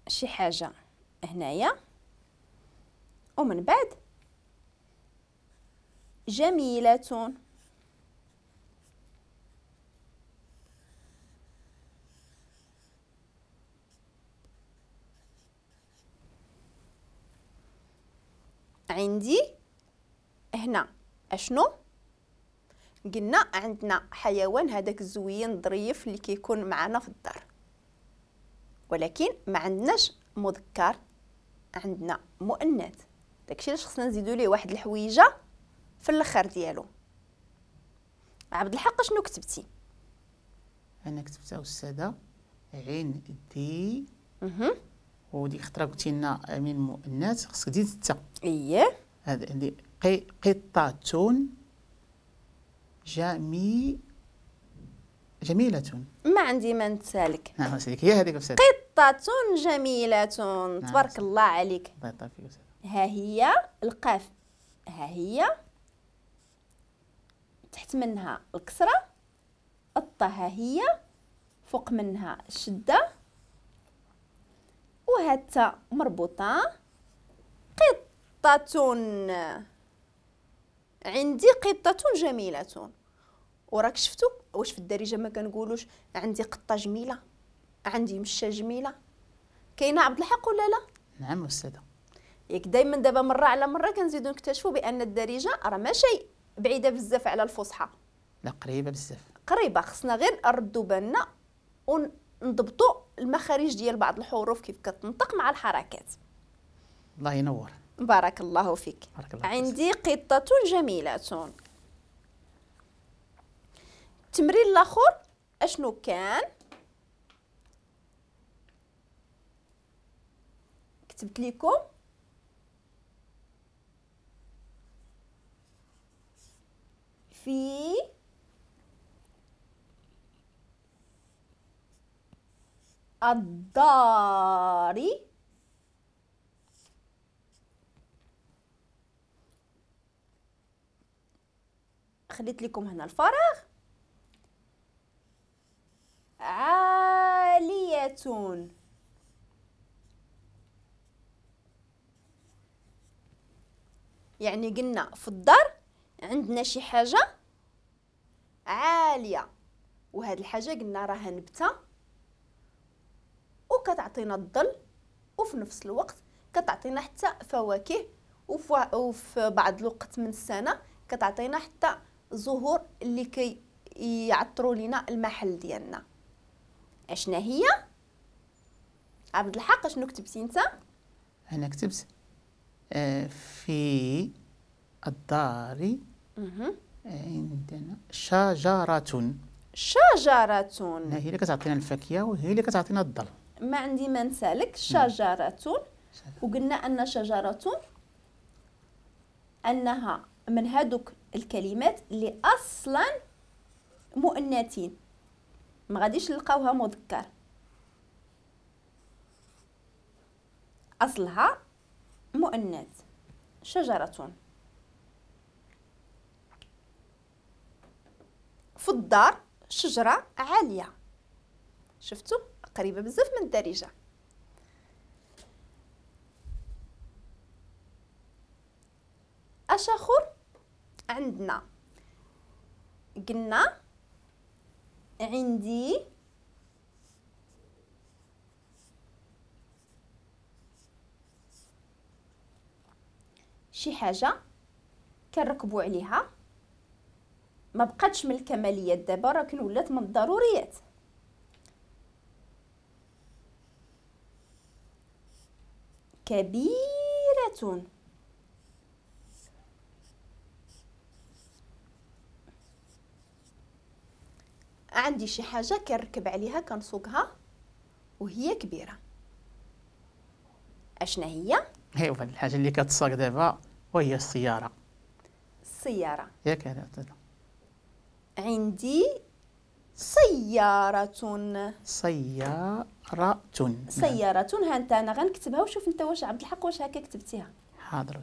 شي حاجة هنايا، ومن بعد جميلة. عندي هنا اشنو؟ قلنا عندنا حيوان هذاك الزوين ظريف اللي كيكون معنا في الدار، ولكن ما عندناش مذكر، عندنا مؤنث. داكشي علاش خصنا نزيدو ليه واحد الحويجه في الاخر ديالو. عبد الحق شنو كتبتي؟ انا كتبتها استاذه عين دي وديك الخطره قلتي لنا من المؤنث خصك تزيد التاء. اييه هذا اللي قطه جميله. ما عندي ما نتسالك. نعم سيدي، هي هذيك استاذه. قطة جميلة. تبارك الله عليك. الله يطول فيك استاذه. ها هي القاف، ها هي تحت منها الكسرة، الطا ها هي فوق منها الشدة، وهاتا مربوطة. قطة، عندي قطة جميلة. وراك شفتوا واش في الدارجة ما كنقولوش عندي قطة جميلة، عندي مشة جميلة؟ كاينه عبد الحق ولا لا؟ نعم استاذه. ياك دائما دابا مره على مره كنزيدو نكتشفوا بان الدارجه راه ماشي بعيده بزاف على الفصحى، لا قريبه بزاف. قريبه. خصنا غير نردوا بالنا ونضبطوا المخارج ديال بعض الحروف كيف كتنطق مع الحركات. الله ينور. بارك الله فيك. بارك الله عندي قطه جميله. التمرين الاخر اشنو كان؟ كتبت لكم في الدار خليت لكم هنا الفراغ. عالية. يعني قلنا في الدار عندنا شي حاجة عالية، وهاد الحاجة قلنا راها نبتة وكتعطينا الظل، وفي نفس الوقت كتعطينا حتى فواكه، وفي بعض الوقت من السنة كتعطينا حتى زهور اللي يعطروا لنا المحل ديالنا. اشنا هي عبد الحق؟ شنو كتبتي انت؟ انا كتبت في الدار عندنا شجرة. شجرة. هي اللي كتعطينا الفاكهة وهي اللي كتعطينا الظل. ما عندي ما نسالك. شجرة. وقلنا أن شجرة أنها من هذوك الكلمات اللي أصلا مؤنثين، ما غاديش نلقاوها مذكر، أصلها مؤنث. شجرة في الدار، شجرة عالية. شفتوا قريبة بزاف من الدارجة. اش اخر عندنا؟ قلنا عندي شي حاجة كنركبوا عليها، ما بقاتش من الكماليات دابا، راكن ولات من الضروريات. كبيرة. عندي شي حاجة كنركب عليها كنسوقها وهي كبيرة. اشنا هي؟ هي واحد الحاجة اللي كتساق دابا وهي السيارة. السيارة. ياك هذا استاذه. عندي سيارة. سيارة. سيارة. ها انت انا غنكتبها وشوف انت واش عبد الحق واش هكا كتبتيها. حاضر.